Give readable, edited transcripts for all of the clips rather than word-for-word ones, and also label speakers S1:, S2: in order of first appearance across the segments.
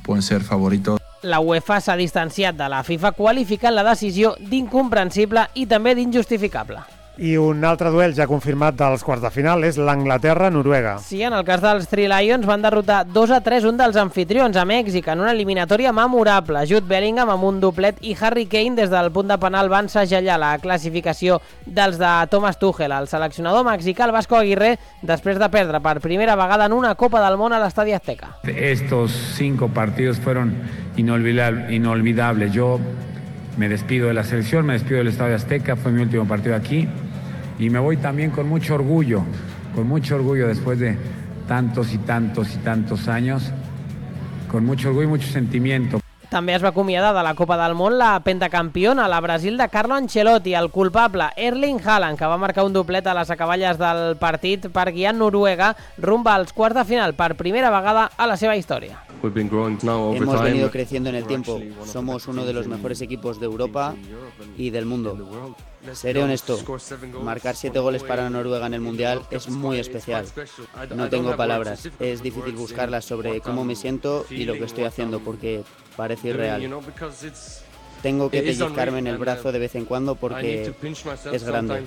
S1: pueden ser favoritos.
S2: La UEFA s'ha distanciat de la FIFA qualificant la decisió d'incomprensible i també d'injustificable.
S3: I un altre duel ja confirmat dels quarts de final és l'Anglaterra-Noruega.
S2: Sí, en el cas dels Three Lions van derrotar 2-3 un dels anfitrions a Mèxic en una eliminatòria memorable. Jude Bellingham amb un doblet i Harry Kane des del punt de penal van segellar la classificació dels de Thomas Tuchel. El seleccionador mexicà, el Vasco Aguirre, després de perdre per primera vegada en una Copa del Món a l'Estadi Azteca.
S4: Estos 5 partidos fueron inolvidables. Yo me despido de la selección, me despido del Estadio Azteca, fue mi último partido aquí. Y me voy también con mucho orgullo después de tantos y tantos años, con mucho orgullo y mucho sentimiento.
S2: També es va acomiadar de la Copa del Món la pentacampiona, la Brasil de Carlo Ancelotti, el culpable Erling Haaland, que va marcar un doblet a les acaballes del partit per guiar Noruega rumb als quarts de final per primera vegada a la seva història.
S5: Hemos venido creciendo en el tiempo. Somos uno de los mejores equipos de Europa y del mundo. Seré honesto, marcar 7 goles para Noruega en el Mundial es muy especial. No tengo palabras, es difícil buscarlas sobre cómo me siento y lo que estoy haciendo porque parece irreal. Tengo que pellizcarme en el brazo de vez en cuando porque es grande.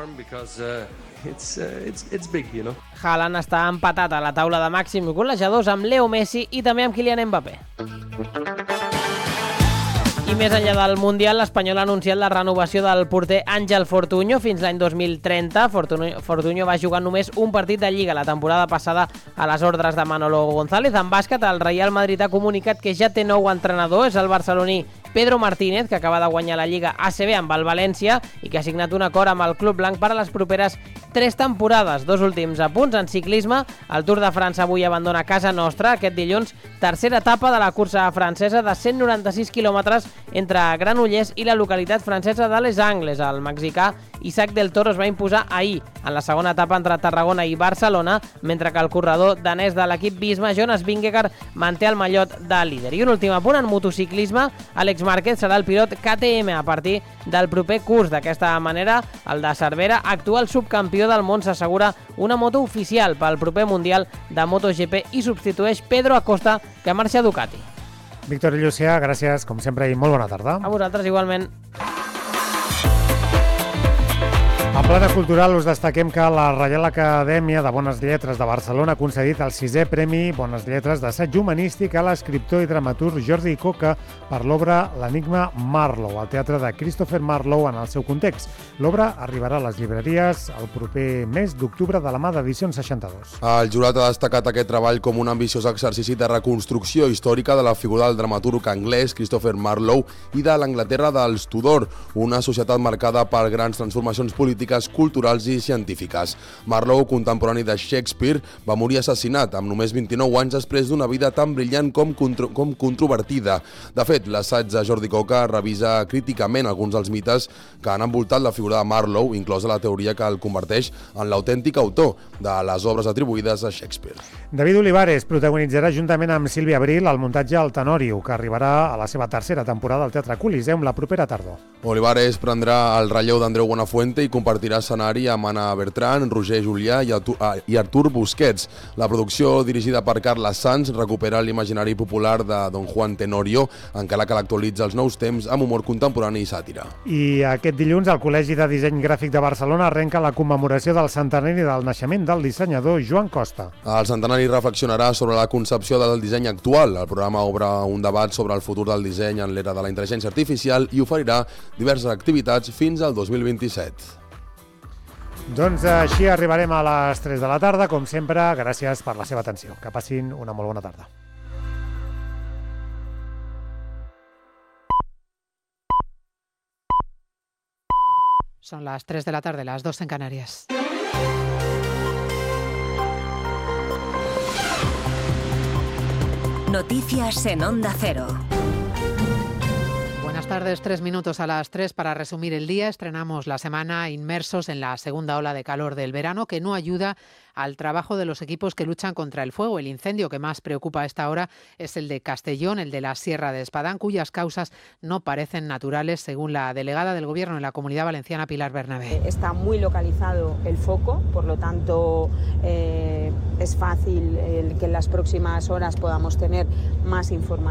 S2: Haaland està empatat a la taula de màxims golejadors amb Leo Messi i també amb Kylian Mbappé. I més enllà del Mundial, l'Espanyol ha anunciat la renovació del porter Ángel Fortuño fins l'any 2030. Fortuño va jugar només un partit de Lliga la temporada passada a les ordres de Manolo González. En bàsquet, el Real Madrid ha comunicat que ja té nou entrenador, és el barceloní Pedro Martínez, que acaba de guanyar la Lliga ACB amb el València i que ha signat un acord amb el club blanc per a les properes 3 temporades. 2 últims apunts en ciclisme. El Tour de França avui abandona casa nostra aquest dilluns, tercera etapa de la cursa francesa de 196 quilòmetres entre Granollers i la localitat francesa de Les Angles. El mexicà Isaac del Toro es va imposar ahir en la segona etapa entre Tarragona i Barcelona, mentre que el corredor danès de l'equip Visma, Jonas Vingegaard, manté el mallot de líder. I un últim apunt en motociclisme, Àlex Márquez serà el pilot KTM a partir del proper curs. D'aquesta manera, el de Cervera, actual subcampió del món, s'assegura una moto oficial pel proper Mundial de MotoGP i substitueix Pedro Acosta, que marxa a Ducati.
S3: Víctor i Llucià, gràcies, com sempre, i molt bona tarda.
S2: A vosaltres, igualment.
S3: En plana cultural us destaquem que la Reial Acadèmia de Bones Lletres de Barcelona ha concedit el 6è Premi Bones Lletres d'assaig humanístic a l'escriptor i dramaturg Jordi Coca per l'obra L'enigma Marlowe, al teatre de Christopher Marlowe en el seu context. L'obra arribarà a les llibreries el proper mes d'octubre de la mà d'Edicions 62.
S6: El jurat ha destacat aquest treball com un ambiciós exercici de reconstrucció històrica de la figura del dramaturg anglès Christopher Marlowe i de l'Anglaterra dels Tudor, una societat marcada per grans transformacions polítiques, culturals i científiques. Marlowe, contemporani de Shakespeare, va morir assassinat amb només 29 anys després d'una vida tan brillant com controvertida. De fet, l'assaig de Jordi Coca revisa críticament alguns dels mites que han envoltat la figura de Marlowe, inclosa la teoria que el converteix en l'autèntic autor de les obres atribuïdes a Shakespeare.
S3: David Olivares protagonitzarà juntament amb Sílvia Abril el muntatge El Tenorio, que arribarà a la seva tercera temporada al Teatre Coliseum la propera tardor.
S6: Olivares prendrà el relleu d'Andreu Buenafuente i compartirà escenari amb Anna Bertran, Roger Julià i Artur Busquets. La producció, dirigida per Carles Sanz, recupera l'imaginari popular de Don Juan Tenorio, encara que l'actualitza als nous temps amb humor contemporani i sàtira.
S3: I aquest dilluns el Col·legi de Disseny Gràfic de Barcelona arrenca la commemoració del centenari del naixement del dissenyador Joan Costa.
S6: El centenari reflexionarà sobre la concepció del disseny actual. El programa obre un debat sobre el futur del disseny en l'era de la intel·ligència artificial i oferirà diverses activitats fins al 2027.
S3: Doncs així arribarem a les 3 de la tarda. Com sempre, gràcies per la seva atenció. Que passin una molt bona tarda.
S7: Son las 3 de la tarde, las 2 en Canarias.
S8: Noticias en Onda Cero.
S7: Buenas tardes, 3 minutos a las 3 para resumir el día. Estrenamos la semana inmersos en la segunda ola de calor del verano, que no ayuda al trabajo de los equipos que luchan contra el fuego. El incendio que más preocupa a esta hora es el de Castellón, el de la Sierra de Espadán, cuyas causas no parecen naturales, según la delegada del Gobierno en la Comunidad Valenciana, Pilar Bernabé.
S9: Está muy localizado el foco, por lo tanto es fácil que en las próximas horas podamos tener más información.